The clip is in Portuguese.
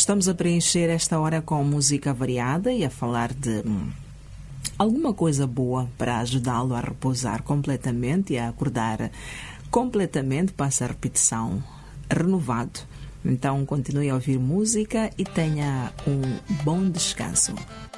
Estamos a preencher esta hora com música variada e a falar de alguma coisa boa para ajudá-lo a repousar completamente e a acordar completamente, passa a repetição, renovado. Então continue a ouvir música e tenha um bom descanso.